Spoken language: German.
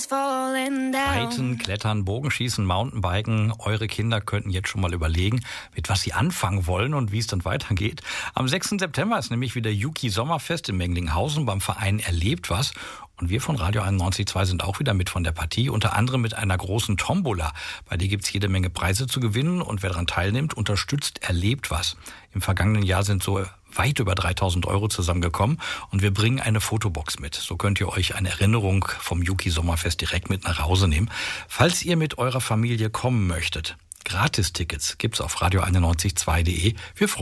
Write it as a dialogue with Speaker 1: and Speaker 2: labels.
Speaker 1: Reiten, Klettern, Bogenschießen, Mountainbiken. Eure Kinder könnten jetzt schon mal überlegen, mit was sie anfangen wollen und wie es dann weitergeht. Am 6. September ist nämlich wieder Yuki Sommerfest in Menglinghausen beim Verein Erlebt was. Und wir von Radio 91.2 sind auch wieder mit von der Partie, unter anderem mit einer großen Tombola. Bei der gibt's jede Menge Preise zu gewinnen und wer daran teilnimmt, unterstützt Erlebt was. Im vergangenen Jahr sind so weit über 3.000 € zusammengekommen und wir bringen eine Fotobox mit. So könnt ihr euch eine Erinnerung vom Yuki Sommerfest direkt mit nach Hause nehmen. Falls ihr mit eurer Familie kommen möchtet, Gratistickets gibt's auf radio91.2.de. Wir freuen uns.